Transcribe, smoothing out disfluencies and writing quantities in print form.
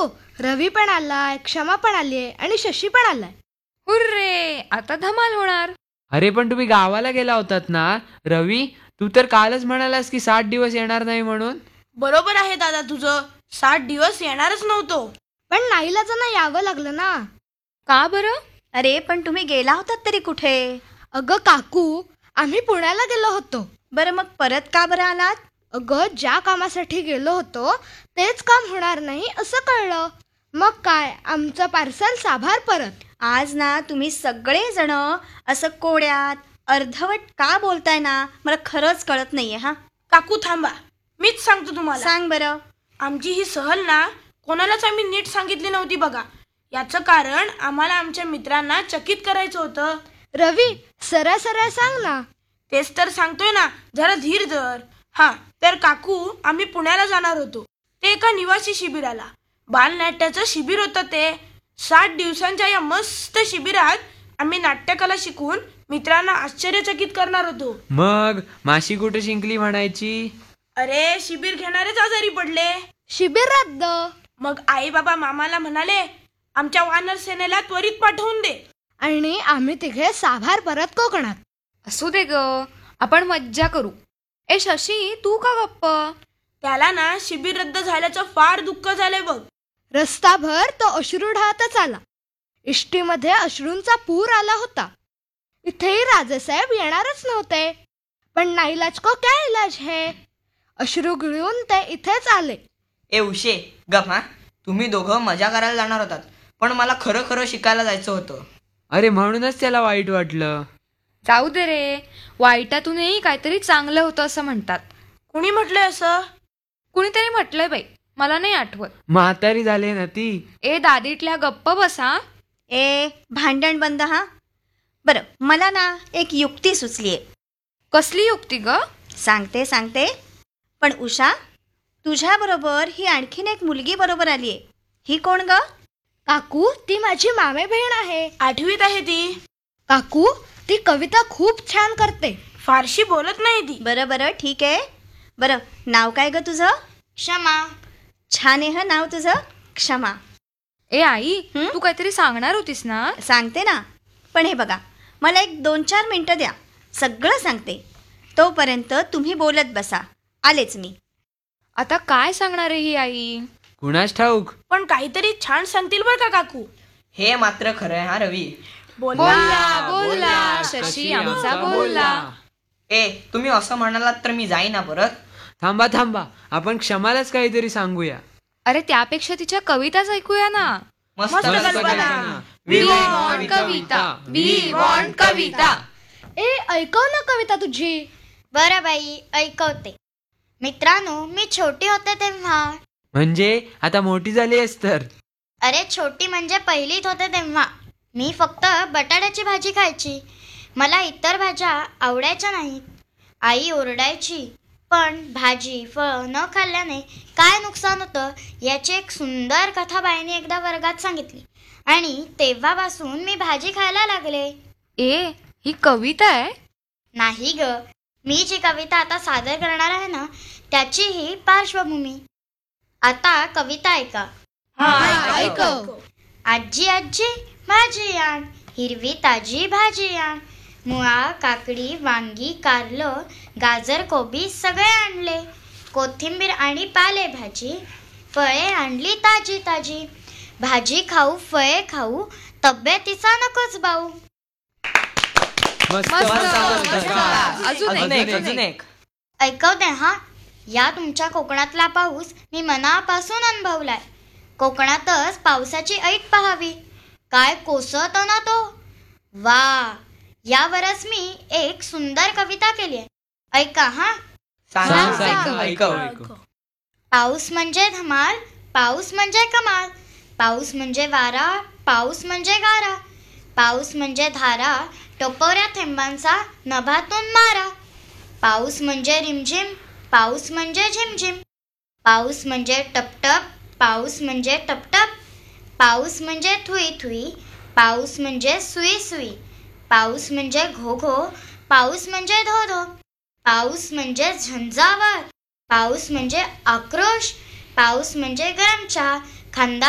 रवी पण आलाय, क्षमा पण आलीये आणि शशी पण आलाय. हुर्रे, आता धमाल होणार. अरे पण तुम्ही गावाला गेला होतात ना रवी? तू तर कालच म्हणालास की 60 दिवस येणार नाही म्हणून. बरोबर आहे दादा तुझं. 60 दिवस येणारच नव्हतो. पण नाईलाजानं यावं लागलं ना. का बरं? अरे पण तुम्ही गेला होतात तरी कुठे? अगं काकू, आम्ही पुण्याला गेलो होतो. बरं मग परत का बरं आलात? अगं ज्या कामासाठी गेलो होतो तेच काम होणार नाही असं कळलं. मग काय, आमचं पार्सल साभार परत. आज ना तुम्ही सगळेजण असं कोड्यात अर्धवट का बोलताय ना, मला खरंच कळत नाहीये. हा काकू थांबा, मीच सांगतो तुम्हाला. सांग बरं. आमची ही सहल ना कोणालाच आम्ही नीट सांगितली नव्हती बघा. याचं कारण आम्हाला आमच्या मित्रांना चकित करायचं होतं. रवी, सरळ सरळ सांग ना. तेच तर सांगतोय ना, जरा धीर धर. हा तर काकू, आम्ही पुण्याला जाणार होतो. ते एका निवासी शिबिराला. बालनाट्याचं शिबिर होतं ते. 60 दिवसांच्या या मस्त शिबिरात आम्ही नाट्यकला शिकून मित्रांना आश्चर्यचकित करणार होतो. मग माशी कुठे शिंकली म्हणायची? अरे शिबिर घेणारेच आजारी पडले. शिबिर रद्द. मग आई बाबा मामाला म्हणाले आमच्या वानर सेनेला त्वरित पाठवून दे. आणि आम्ही तिघे साभार परत कोकणात. असू दे ग, आपण मज्जा करू. ए शशी, तू का गप्प? त्याला ना शिबिर रद्द झाल्याचं फार दुःख झालंय बघ. रस्ताभर तो अश्रू ढाळतच आला. इष्टीमध्ये अश्रूंचा पूर आला होता. इथेही राजेसाहेब येणारच नव्हते. पण नाईलाज को क्या इलाज है, अश्रू गिळून ते इथेच आले. ए उशे गप. हा तुम्ही दोघं मजा करायला जाणार होतात, पण मला खरं खरं शिकायला जायचं होतं. अरे म्हणूनच त्याला वाईट वाटलं. जाऊ दे रे, वाईटातूनही काहीतरी चांगलं होतं असं म्हणतात. कुणी म्हटलंय असं? कुणीतरी म्हटलंय बाई, मला नाही आठवत. म्हातारी झाली ना ती. ए दादीतल्या गप्प बसा. ए भांडण बंद. हा बरं, मला ना एक युक्ती सुचलीये. कसली युक्ती ग? सांगते. पण उषा, तुझ्याबरोबर ही आणखीन एक मुलगी बरोबर आलीये. ही कोण ग? काकू, ती माझी मामे बहीण आहे. 8वीत आहे ती. काकू, ती कविता खूप छान करते. फारशी बोलत नाही ती. बरं ठीक आहे. बरं, नाव काय ग तुझं? क्षमा. छान आहे नाव तुझं, क्षमा. ए आई, तू काहीतरी सांगणार होतीस ना? सांगते ना, पण हे बघा, मला एक 2-4 मिनिटं द्या, सगळं सांगते. तोपर्यंत तुम्ही बोलत बसा. आलेच मी. आता काय सांगणार आहे ही आई? कुणास ठाऊक. पण काहीतरी छान सांगतील बरं का काकू. हे मात्र खरं आहे हा रवी. बोलला शशी आमचा बोलला. ए तुम्ही असं म्हणालात तर मी जाईना परत. थांबा, आपण क्षमालाच काहीतरी सांगूया. अरे त्यापेक्षा तिच्या कविताच ऐकूया ना. मस्त कल्पना. We want Kavita, we want कविता. ए, ऐकव ना कविता तुझी. बरं बाई, ऐकवते. मित्रांनो, मी छोटी होते तेव्हा. म्हणजे आता मोठी झाली आहेस तर? अरे छोटी म्हणजे पहिलीत होते तेव्हा. मी फक्त बटाट्याची भाजी खायची. मला इतर भाज्या आवडायच्या नाहीत. आई ओरडायची. पण भाजी फळ न खाल्ल्याने काय नुकसान होतं याची एक सुंदर कथा बाईने एकदा वर्गात सांगितली. आणि तेव्हापासून मी भाजी खायला लागले. ए, ही कविता आहे? नाही ग, मी जी कविता आता सादर करणार आहे ना, त्याची ही पार्श्वभूमी. आता कविता ऐका. ऐकव. आजी आजी भाजी आण, हिरवी ताजी भाजी आण. मुळा, काकडी, वांगी, कारलं, गाजर, कोबी सगळे आणले. कोथिंबीर आणि पालेभाजी, फळे आणली ताजी ताजी. भाजी खाऊ, फळे खाऊ, तब्येतीचा नकोच बाऊ. अजून एक. ऐकवते हा. या तुमच्या कोकणातला पाऊस मी मनापासून अनुभवलाय. कोकणातच पावसाची ऐट पहावी. काय कोसळतो ना तो. वा, यावरच मी एक सुंदर कविता केली आहे. ऐका हा. ऐकव. पाऊस म्हणजे धमाल, पाऊस म्हणजे कमाल. पाऊस म्हणजे वारा, पाऊस म्हणजे गारा. पाऊस म्हणजे धारा, टपोऱ्या थेंबांचा नभातून मारा. पाऊस म्हणजे रिमझिम, पाऊस म्हणजे झिमझिम. पाऊस म्हणजे टपटप, पाऊस म्हणजे टपटप. पाऊस म्हणजे थुई थुई, पाऊस म्हणजे सुई सुई. पाऊस म्हणजे घो घो, पाऊस म्हणजे धो धो. पाऊस म्हणजे झंझावात, पाऊस म्हणजे आक्रोश. पाऊस म्हणजे गरम चहा, खांदा